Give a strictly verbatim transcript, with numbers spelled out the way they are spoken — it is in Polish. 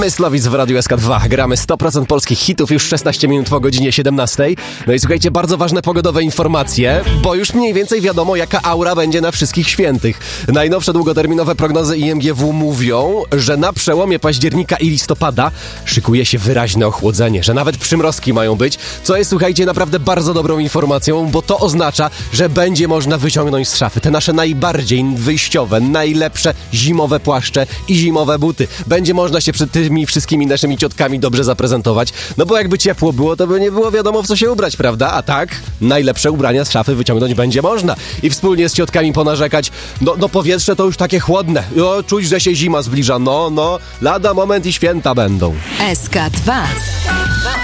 Myslowic w Radiu S K dwa. Gramy sto procent polskich hitów już szesnaście minut po godzinie siedemnastej. No i słuchajcie, bardzo ważne pogodowe informacje, bo już mniej więcej wiadomo, jaka aura będzie na wszystkich świętych. Najnowsze długoterminowe prognozy I M G W mówią, że na przełomie października i listopada szykuje się wyraźne ochłodzenie, że nawet przymrozki mają być, co jest, słuchajcie, naprawdę bardzo dobrą informacją, bo to oznacza, że będzie można wyciągnąć z szafy te nasze najbardziej wyjściowe, najlepsze zimowe płaszcze i zimowe buty. Będzie można się przed tymi wszystkimi naszymi ciotkami dobrze zaprezentować, no bo jakby ciepło było, to by nie było wiadomo, w co się ubrać, prawda? A tak, najlepsze ubrania z szafy wyciągnąć będzie można i wspólnie z ciotkami ponarzekać, no, no powietrze to już takie chłodne, o, czuć, że się zima zbliża, no, no, lada moment i święta będą. S K dwa.